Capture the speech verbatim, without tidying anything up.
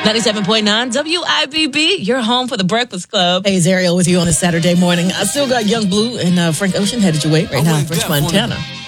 ninety-seven point nine W I B B, your home for the Breakfast Club. Hey, it's Ariel with you on a Saturday morning. I still got Young Blue and uh, Frank Ocean headed your way right now, Fresh Montana.